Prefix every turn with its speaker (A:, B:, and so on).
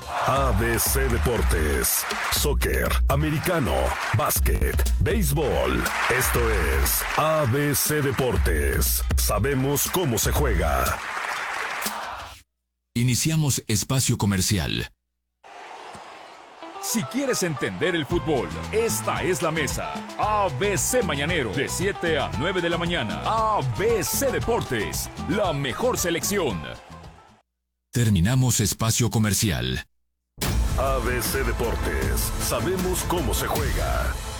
A: ABC Deportes, soccer, americano, básquet, béisbol. Esto es ABC Deportes. Sabemos cómo se juega.
B: Iniciamos espacio comercial.
C: Si quieres entender el fútbol, esta es la mesa. ABC Mañanero, de 7 a 9 de la mañana. ABC Deportes, la mejor selección.
B: Terminamos espacio comercial.
A: ABC Deportes. Sabemos cómo se juega.